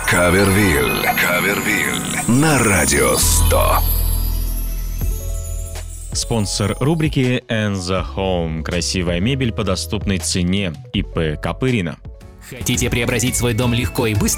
Кавервиль на Радио 100. Спонсор рубрики «The Home». Красивая мебель по доступной цене. ИП Копырина. Хотите преобразить свой дом легко и быстро?